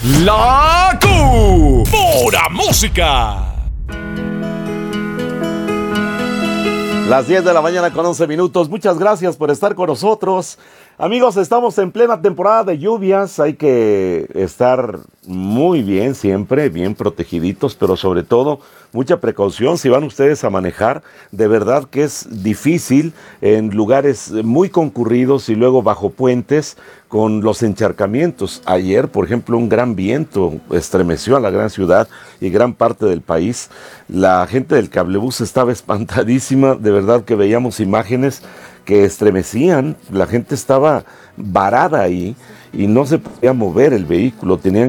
La Pura Música. Las 10 de la mañana con 11 minutos. Muchas gracias por estar con nosotros. Amigos, estamos en plena temporada de lluvias. Hay que estar muy bien siempre, bien protegiditos, pero sobre todo mucha precaución si van ustedes a manejar. De verdad que es difícil en lugares muy concurridos y luego bajo puentes con los encharcamientos. Ayer, por ejemplo, un gran viento estremeció a la gran ciudad y gran parte del país. La gente del cablebús estaba espantadísima. De verdad que veíamos imágenes que estremecían. La gente estaba varada ahí y no se podía mover el vehículo. Tenían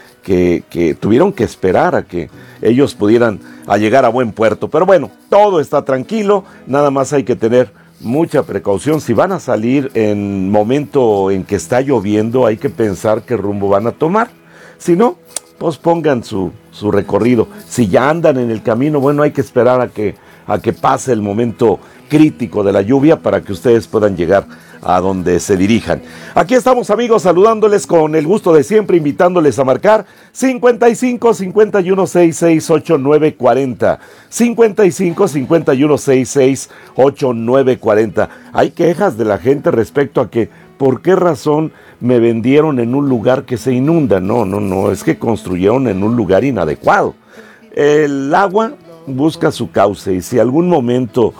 tuvieron que esperar a que ellos pudieran llegar a buen puerto. Pero bueno, todo está tranquilo. Nada más hay que tener mucha precaución. Si van a salir en momento en que está lloviendo, hay que pensar qué rumbo van a tomar. Si no, pues pongan su recorrido. Si ya andan en el camino, bueno, hay que esperar a que pase el momento crítico de la lluvia para que ustedes puedan llegar a donde se dirijan. Aquí estamos, amigos, saludándoles con el gusto de siempre, invitándoles a marcar 55 51 66 8940, 55 51 66 8940. Hay quejas de la gente respecto a que ¿por qué razón me vendieron en un lugar que se inunda? No, es que construyeron en un lugar inadecuado. El agua busca su cauce y si en algún momento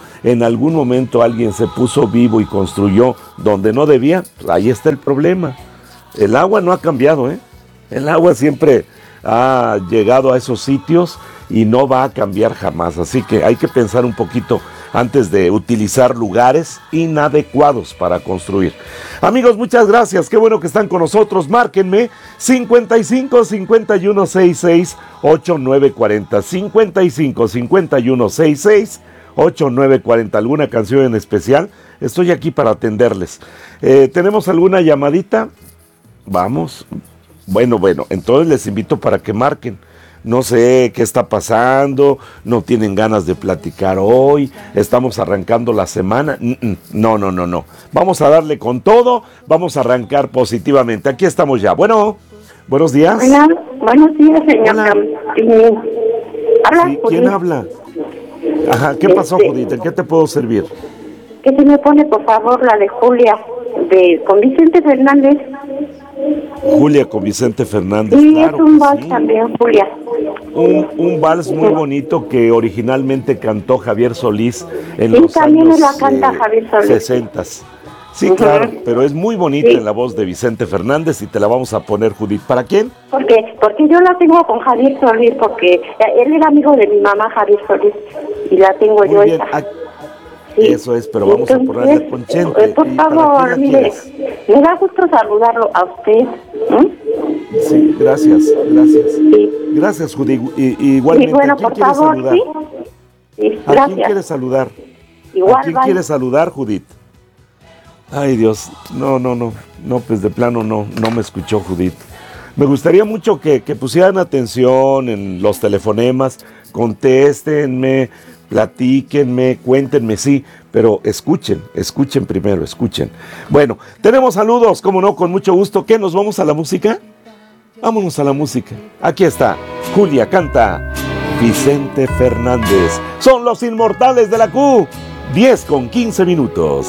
alguien se puso vivo y construyó donde no debía, pues ahí está el problema. El agua no ha cambiado, El agua siempre ha llegado a esos sitios y no va a cambiar jamás. Así que hay que pensar un poquito antes de utilizar lugares inadecuados para construir. Amigos, muchas gracias. Qué bueno que están con nosotros. Márquenme 55 51 66 8940. 55 51 66 8940. ¿Alguna canción en especial? Estoy aquí para atenderles. ¿Tenemos alguna llamadita? Vamos. Bueno, entonces les invito para que marquen. No sé qué está pasando, no tienen ganas de platicar hoy, estamos arrancando la semana. No. Vamos a darle con todo, vamos a arrancar positivamente. Aquí estamos ya. Bueno, buenos días. Hola, buenos días, señor. ¿Habla? Sí, ¿quién habla? Ajá, ¿qué pasó, Judith? ¿En qué te puedo servir? Que se me pone, por favor, la de Julia, con Vicente Fernández. Julia con Vicente Fernández. Sí, claro, es un vals también, Julia. Un vals muy bonito que originalmente cantó Javier Solís en los también años la canta Javier Solís. 60. Sí, claro, pero es muy bonita en la voz de Vicente Fernández y te la vamos a poner, Judith. ¿Para quién? Porque yo la tengo con Javier Solís, porque él era amigo de mi mamá, Javier Solís, y la tengo muy yo bien. Sí. Eso es, pero vamos a ponerle con Chente. Por favor, mire, me da gusto saludarlo a usted. Sí, gracias. Sí. Gracias, Judith. Igualmente, sí, bueno, ¿a quién por quieres favor, saludar? Sí, ¿A gracias. quién quieres saludar? Igual, ¿A quién quieres saludar, Judith? Ay, Dios, no, pues de plano no me escuchó, Judith. Me gustaría mucho que pusieran atención en los telefonemas, contéstenme, platíquenme, cuéntenme, sí, pero escuchen primero, escuchen. Bueno, tenemos saludos, como no, con mucho gusto. ¿Qué, nos vamos a la música? Vámonos a la música. Aquí está, Julia canta Vicente Fernández. Son los inmortales de la Q. 10 con 15 minutos.